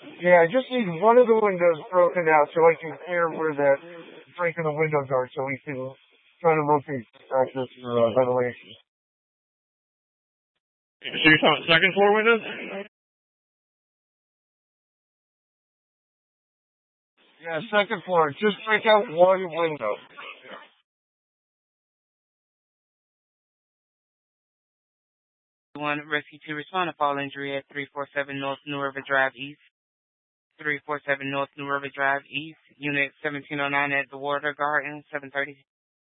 Yeah, I just need one of the windows broken out so I can hear where that break in the windows are so we can try to locate access for ventilation. So you're talking second floor windows? Yeah, second floor. Just break out one window. One rescue to respond to fall injury at 347 North New River Drive East. 347 North New River Drive East, Unit 1709 at the Water Garden, 7:30